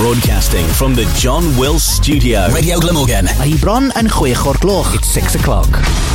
Broadcasting from the John Wills Studio. Radio Glamorgan. Ai bron yn 6 o'r gloch. It's 6 o'clock.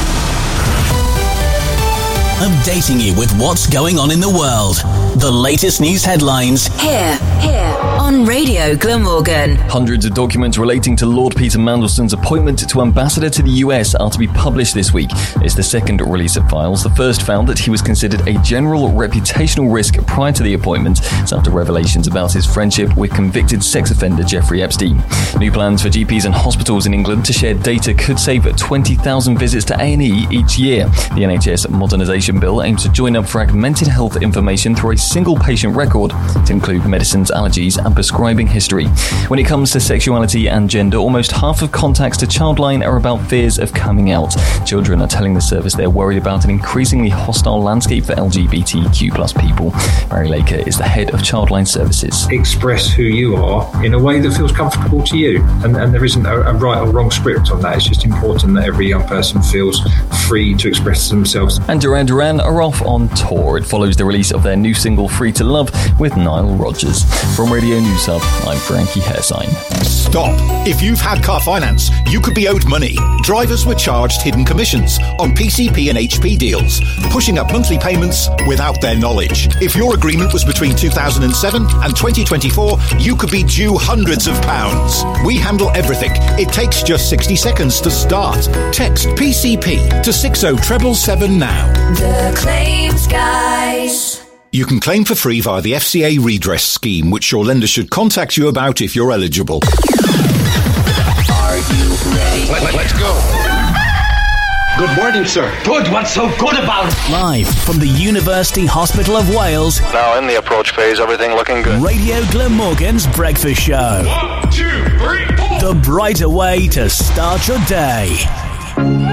Updating you with what's going on in the world. The latest news headlines. Here on Radio Glamorgan. Hundreds of documents relating to Lord Peter Mandelson's appointment to ambassador to the US are to be published this week. It's the second release of files. The first found that he was considered a general reputational risk prior to the appointment. It's after revelations about his friendship with convicted sex offender Jeffrey Epstein. New plans for GPs and hospitals in England to share data could save 20,000 visits to A&E each year. The NHS modernisation bill aims to join up fragmented health information through a single patient record to include medicines, allergies and prescribing history. When it comes to sexuality and gender, almost half of contacts to Childline are about fears of coming out. Children are telling the service they're worried about an increasingly hostile landscape for LGBTQ+ people. Mary Laker is the head of Childline Services. Express who you are in a way that feels comfortable to you, and there isn't a right or wrong script on that. It's just important that every young person feels free to express themselves. And Duran Duran are off on tour. It follows the release of their new single Free to Love with Nile Rodgers. From Radio News Hub, I'm Frankie Hersign. Stop. If you've had car finance, you could be owed money. Drivers were charged hidden commissions on PCP and HP deals, pushing up monthly payments without their knowledge. If your agreement was between 2007 and 2024, you could be due hundreds of pounds. We handle everything. It takes just 60 seconds to start. Text PCP to 60777 now. The Claims Guys. You can claim for free via the FCA redress scheme, which your lender should contact you about if you're eligible. Are you ready? Let's go. Good morning, sir. Good. What's so good about it? Live from the University Hospital of Wales. Now in the approach phase, everything looking good. Radio Glamorgan's breakfast show. 1, 2, 3, 4. The brighter way to start your day.